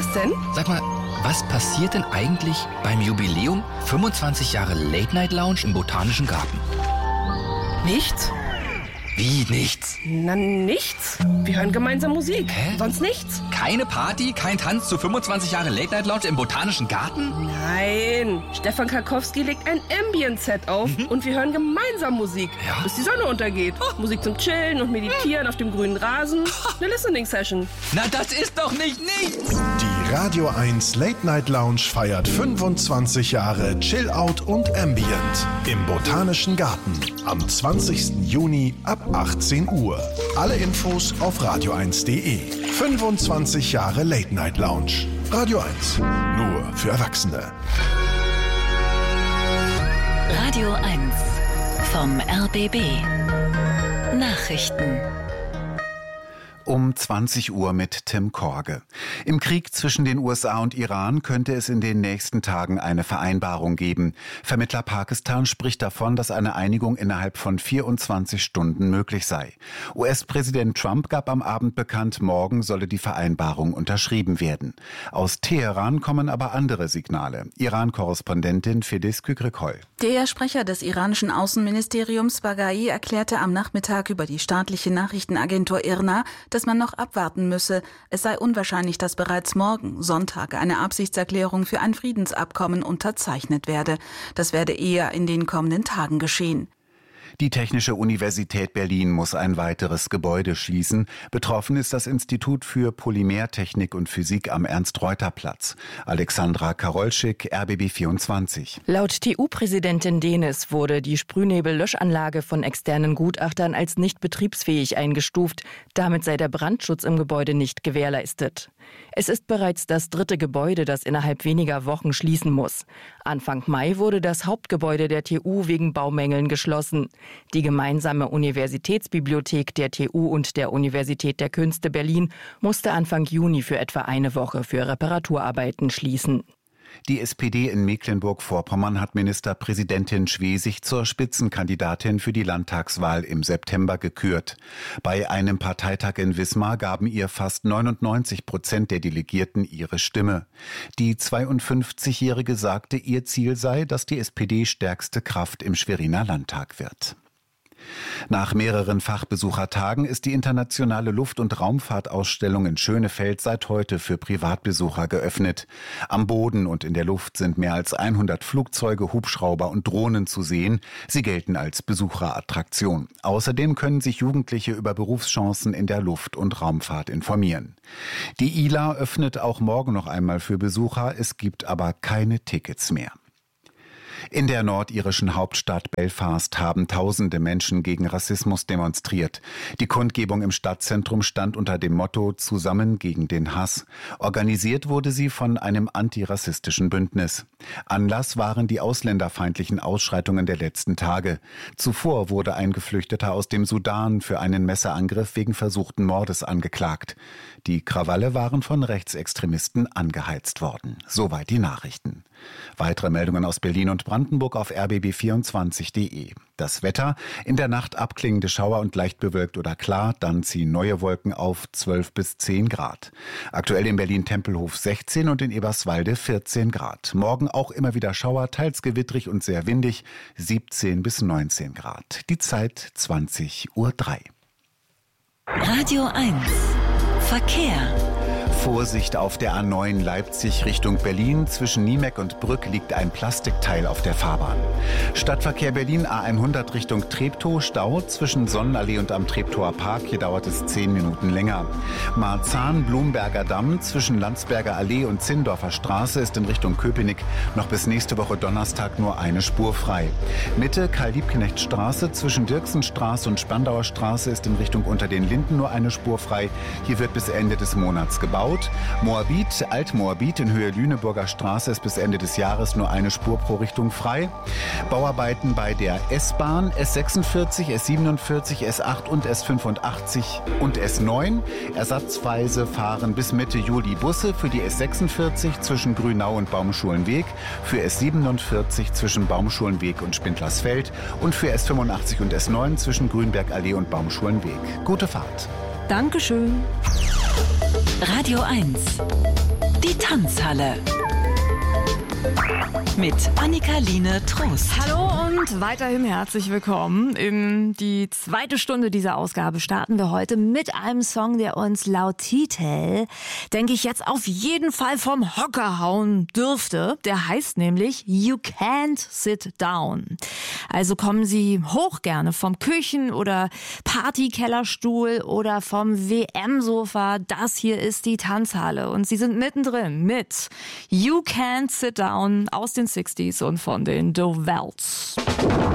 Was denn? Sag mal, was passiert denn eigentlich beim Jubiläum 25 Jahre Late Night Lounge im Botanischen Garten? Nichts? Wie nichts? Na, nichts. Wir hören gemeinsam Musik. Hä? Sonst nichts. Keine Party, kein Tanz zu 25 Jahre Late Night Lounge im Botanischen Garten? Nein. Stefan Karkowski legt ein Ambient-Set auf und wir hören gemeinsam Musik, Ja? bis die Sonne untergeht. Musik zum Chillen und Meditieren auf dem grünen Rasen. Eine Listening-Session. Na, das ist doch nicht nichts! Die Radio 1 Late Night Lounge feiert 25 Jahre Chill Out und Ambient im Botanischen Garten am 20. Juni ab 18 Uhr. Alle Infos auf radio1.de. 25 Jahre Late Night Lounge. Radio 1. Nur für Erwachsene. Radio 1 vom RBB. Nachrichten. Um 20 Uhr mit Tim Korge. Im Krieg zwischen den USA und Iran könnte es in den nächsten Tagen eine Vereinbarung geben. Vermittler Pakistan spricht davon, dass eine Einigung innerhalb von 24 Stunden möglich sei. US-Präsident Trump gab am Abend bekannt, morgen solle die Vereinbarung unterschrieben werden. Aus Teheran kommen aber andere Signale. Iran-Korrespondentin Filiz Kükrikol. Der Sprecher des iranischen Außenministeriums Baghai erklärte am Nachmittag über die staatliche Nachrichtenagentur IRNA, dass man noch abwarten müsse. Es sei unwahrscheinlich, dass bereits morgen, Sonntag, eine Absichtserklärung für ein Friedensabkommen unterzeichnet werde. Das werde eher in den kommenden Tagen geschehen. Die Technische Universität Berlin muss ein weiteres Gebäude schließen. Betroffen ist das Institut für Polymertechnik und Physik am Ernst-Reuter-Platz. Alexandra Karolschik, RBB 24. Laut TU-Präsidentin Denis wurde die Sprühnebel-Löschanlage von externen Gutachtern als nicht betriebsfähig eingestuft. Damit sei der Brandschutz im Gebäude nicht gewährleistet. Es ist bereits das 3. Gebäude, das innerhalb weniger Wochen schließen muss. Anfang Mai wurde das Hauptgebäude der TU wegen Baumängeln geschlossen. Die gemeinsame Universitätsbibliothek der TU und der Universität der Künste Berlin musste Anfang Juni für etwa eine Woche für Reparaturarbeiten schließen. Die SPD in Mecklenburg-Vorpommern hat Ministerpräsidentin Schwesig zur Spitzenkandidatin für die Landtagswahl im September gekürt. Bei einem Parteitag in Wismar gaben ihr fast 99% der Delegierten ihre Stimme. Die 52-Jährige sagte, ihr Ziel sei, dass die SPD stärkste Kraft im Schweriner Landtag wird. Nach mehreren Fachbesuchertagen ist die internationale Luft- und Raumfahrtausstellung in Schönefeld seit heute für Privatbesucher geöffnet. Am Boden und in der Luft sind mehr als 100 Flugzeuge, Hubschrauber und Drohnen zu sehen. Sie gelten als Besucherattraktion. Außerdem können sich Jugendliche über Berufschancen in der Luft- und Raumfahrt informieren. Die ILA öffnet auch morgen noch einmal für Besucher. Es gibt aber keine Tickets mehr. In der nordirischen Hauptstadt Belfast haben tausende Menschen gegen Rassismus demonstriert. Die Kundgebung im Stadtzentrum stand unter dem Motto »Zusammen gegen den Hass«. Organisiert wurde sie von einem antirassistischen Bündnis. Anlass waren die ausländerfeindlichen Ausschreitungen der letzten Tage. Zuvor wurde ein Geflüchteter aus dem Sudan für einen Messerangriff wegen versuchten Mordes angeklagt. Die Krawalle waren von Rechtsextremisten angeheizt worden. Soweit die Nachrichten. Weitere Meldungen aus Berlin und Brandenburg auf rbb24.de. Das Wetter: in der Nacht abklingende Schauer und leicht bewölkt oder klar, dann ziehen neue Wolken auf 12 bis 10 Grad. Aktuell in Berlin-Tempelhof 16 und in Eberswalde 14 Grad. Morgen auch immer wieder Schauer, teils gewittrig und sehr windig, 17 bis 19 Grad. Die Zeit 20:03 Uhr. Radio 1 Verkehr. Vorsicht auf der A9 Leipzig Richtung Berlin. Zwischen Niemeck und Brück liegt ein Plastikteil auf der Fahrbahn. Stadtverkehr Berlin A100 Richtung Treptow. Stau zwischen Sonnenallee und am Treptower Park. Hier dauert es 10 Minuten länger. Marzahn-Blumberger Damm zwischen Landsberger Allee und Zindorfer Straße ist in Richtung Köpenick noch bis nächste Woche Donnerstag nur eine Spur frei. Mitte Karl-Liebknecht-Straße zwischen Dirksenstraße und Spandauer Straße ist in Richtung Unter den Linden nur eine Spur frei. Hier wird bis Ende des Monats gebaut. Moabit, Alt-Moabit in Höhe Lüneburger Straße ist bis Ende des Jahres nur eine Spur pro Richtung frei. Bauarbeiten bei der S-Bahn, S46, S47, S8 und S85 und S9. Ersatzweise fahren bis Mitte Juli Busse für die S46 zwischen Grünau und Baumschulenweg, für S47 zwischen Baumschulenweg und Spindlersfeld und für S85 und S9 zwischen Grünbergallee und Baumschulenweg. Gute Fahrt. Dankeschön. Radio 1. Die Tanzhalle. Mit Annika-Line Trost. Hallo und weiterhin herzlich willkommen. In die zweite Stunde dieser Ausgabe starten wir heute mit einem Song, der uns laut Titel, denke ich, jetzt auf jeden Fall vom Hocker hauen dürfte. Der heißt nämlich You Can't Sit Down. Also kommen Sie hoch gerne vom Küchen- oder Partykellerstuhl oder vom WM-Sofa. Das hier ist die Tanzhalle und Sie sind mittendrin mit You Can't Sit Down aus den 60s und von den Dovells.